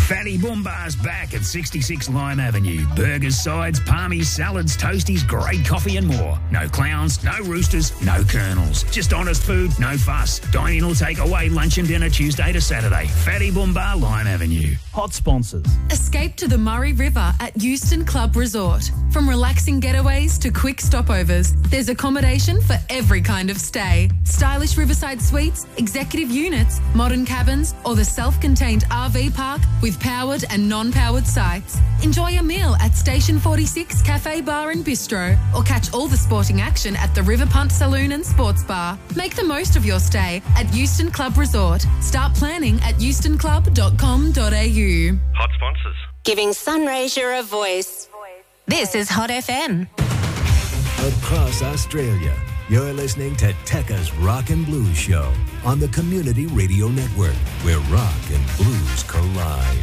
Fatty Boom Bar's back at 66 Lime Avenue. Burgers, sides, palmies, salads, toasties, great coffee and more. No clowns, no roosters, no colonels. Just honest food, no fuss. Dine in or take away lunch and dinner Tuesday to Saturday. Fatty Boom Bar, Lime Avenue. Hot sponsors. Escape to the Murray River at Euston Club Resort. From relaxing getaways to quick stopovers, there's accommodation for every kind of stay. Stylish riverside suites, executive units, modern cabins, or the self-contained RV park with powered and non-powered sites. Enjoy a meal at Station 46 Cafe Bar and Bistro, or catch all the sporting action at the River Punt Saloon and Sports Bar. Make the most of your stay at Euston Club Resort. Start planning at eustonclub.com.au. Hot sponsors. Giving Sunraysia a voice. This is Hot FM. Across Australia, you're listening to Tekka's Rock and Blues Show on the Community Radio Network, where rock and blues collide.